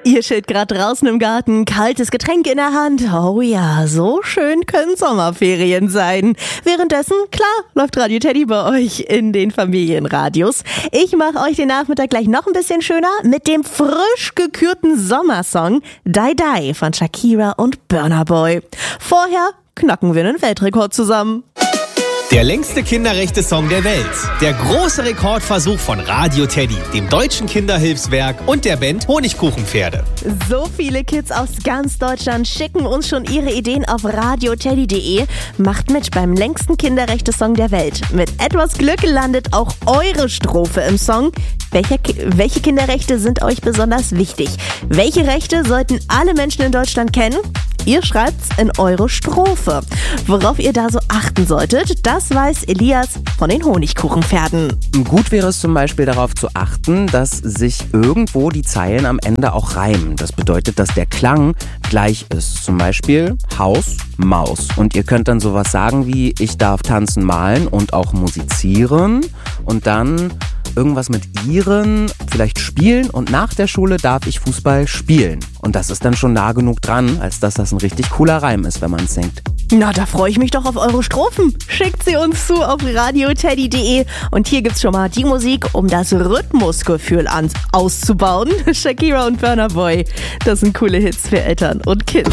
Ihr steht gerade draußen im Garten, kaltes Getränk in der Hand. Oh ja, so schön können Sommerferien sein. Währenddessen, klar, läuft Radio Teddy bei euch in den Familienradios. Ich mache euch den Nachmittag gleich noch ein bisschen schöner mit dem frisch gekürten Sommersong Die Die von Shakira und Burna Boy. Vorher knacken wir einen Weltrekord zusammen. Der längste Kinderrechte-Song der Welt. Der große Rekordversuch von Radio Teddy, dem Deutschen Kinderhilfswerk und der Band Honigkuchenpferde. So viele Kids aus ganz Deutschland schicken uns schon ihre Ideen auf radioteddy.de. Macht mit beim längsten Kinderrechte-Song der Welt. Mit etwas Glück landet auch eure Strophe im Song. Welche Kinderrechte sind euch besonders wichtig? Welche Rechte sollten alle Menschen in Deutschland kennen? Ihr schreibt's in eure Strophe. Worauf ihr da so achten solltet, das weiß Elias von den Honigkuchenpferden. Gut wäre es zum Beispiel darauf zu achten, dass sich irgendwo die Zeilen am Ende auch reimen. Das bedeutet, dass der Klang gleich ist. Zum Beispiel Haus, Maus. Und ihr könnt dann sowas sagen wie ich darf tanzen, malen und auch musizieren. Und dann irgendwas mit ihren, vielleicht spielen und nach der Schule darf ich Fußball spielen. Und das ist dann schon nah genug dran, als dass das ein richtig cooler Reim ist, wenn man es singt. Na, da freue ich mich doch auf eure Strophen. Schickt sie uns zu auf radioteddy.de. Und hier gibt's schon mal die Musik, um das Rhythmusgefühl auszubauen. Shakira und Burna Boy. Das sind coole Hits für Eltern und Kids.